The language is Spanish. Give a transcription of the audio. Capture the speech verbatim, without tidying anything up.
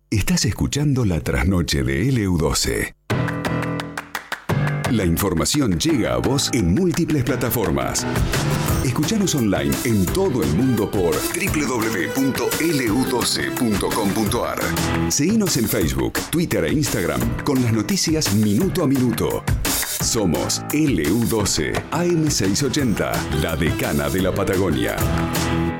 Estás escuchando La Trasnoche de L U doce. La información llega a vos en múltiples plataformas. Escuchanos online en todo el mundo por doble u doble u doble u punto l u doce punto com punto a r. Seguinos en Facebook, Twitter e Instagram con las noticias minuto a minuto. Somos L U doce A M seiscientos ochenta, la decana de la Patagonia.